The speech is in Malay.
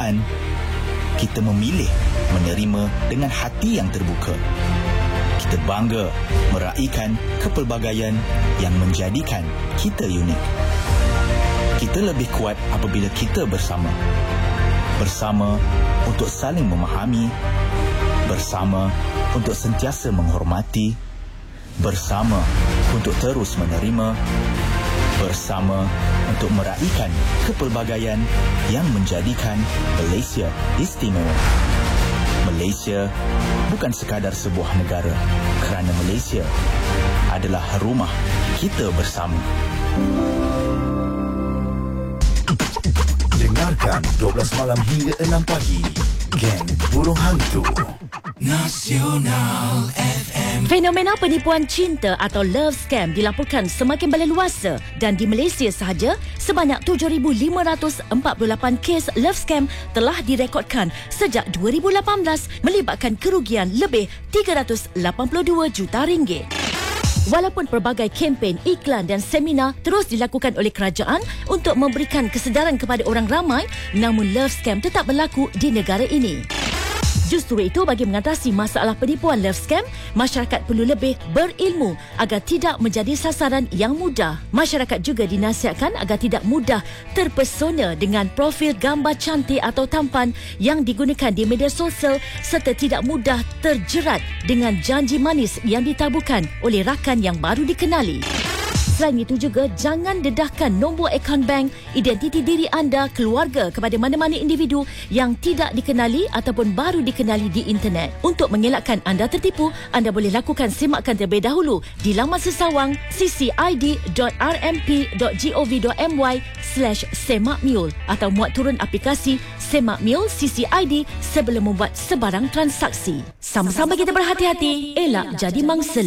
perbezaan, kita memilih menerima dengan hati yang terbuka. Kita bangga meraihkan kepelbagaian yang menjadikan kita unik. Kita lebih kuat apabila kita bersama. Bersama untuk saling memahami, bersama untuk sentiasa menghormati, bersama untuk terus menerima, bersama untuk meraihkan kepelbagaian yang menjadikan Malaysia istimewa. Malaysia bukan sekadar sebuah negara, kerana Malaysia adalah rumah kita bersama. Dengarkan 12 malam hingga 6 pagi. Geng Burung Hantu Nasional FM. Fenomena penipuan cinta atau love scam dilaporkan semakin berleluasa dan di Malaysia sahaja sebanyak 7,548 kes love scam telah direkodkan sejak 2018 melibatkan kerugian lebih 382 juta ringgit. Walaupun pelbagai kempen, iklan dan seminar terus dilakukan oleh kerajaan untuk memberikan kesedaran kepada orang ramai, namun love scam tetap berlaku di negara ini. Justru itu, bagi mengatasi masalah penipuan love scam, masyarakat perlu lebih berilmu agar tidak menjadi sasaran yang mudah. Masyarakat juga dinasihatkan agar tidak mudah terpesona dengan profil gambar cantik atau tampan yang digunakan di media sosial serta tidak mudah terjerat dengan janji manis yang ditaburkan oleh rakan yang baru dikenali. Selain itu juga, jangan dedahkan nombor akaun bank, identiti diri anda, keluarga kepada mana-mana individu yang tidak dikenali ataupun baru dikenali di internet. Untuk mengelakkan anda tertipu, anda boleh lakukan semakan terlebih dahulu di laman sesawang ccid.rmp.gov.my/semakmiul atau muat turun aplikasi Semakmiul CCID sebelum membuat sebarang transaksi. Sama-sama kita berhati-hati, elak jadi mangsa.